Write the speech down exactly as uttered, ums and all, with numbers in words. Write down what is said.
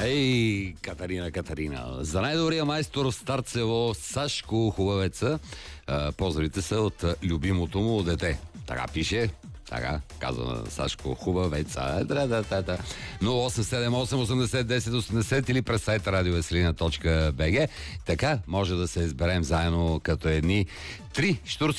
Ей, Катерина, Катерина. За най-добрия майстор Старцево Сашко Хубавеца. Поздравите са от любимото му дете. Така пише. Така, казва на Сашко Хубавеца. нула осем седем осем осемдесет десет осемдесет или през сайта радиовеселина точка бг. Така може да се изберем заедно като едни три штурци